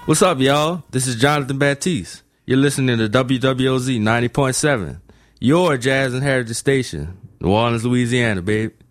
What's up, y'all? This is Jonathan Baptiste. You're listening to WWOZ 90.7, your jazz and heritage station, New Orleans, Louisiana, babe.